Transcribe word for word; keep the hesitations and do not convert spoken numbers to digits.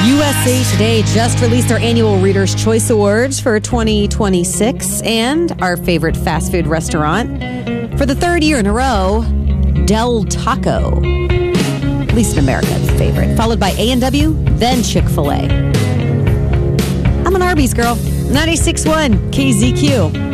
U S A Today just released our annual Reader's Choice Awards for twenty twenty-six, and our favorite fast food restaurant for the third year in a row, Del Taco. At least in America's favorite. Followed by A and W, then Chick-fil-A. I'm an Arby's girl. ninety-six point one K Z Q.